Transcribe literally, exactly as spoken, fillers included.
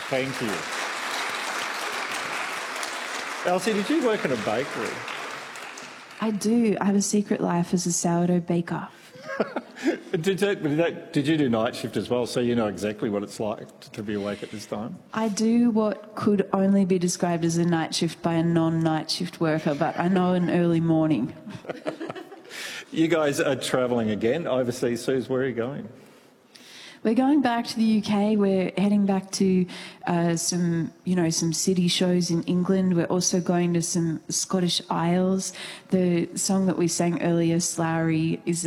Thank you. Elsie, did you work in a bakery? I do. I have a secret life as a sourdough baker. did, that, did, that, did you do night shift as well, so you know exactly what it's like to, to be awake at this time? I do what could only be described as a night shift by a non-night shift worker, but I know an early morning. You guys are travelling again overseas. Suze, where are you going? We're going back to the U K. We're heading back to uh, some, you know, some city shows in England. We're also going to some Scottish Isles. The song that we sang earlier, Slowry, is